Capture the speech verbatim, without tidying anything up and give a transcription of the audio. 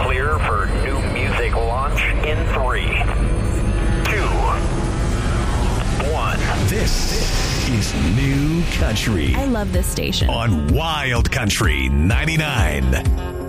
clear for new music launch in three, two, one. This is New Country I love this station. on Wild Country ninety-nine.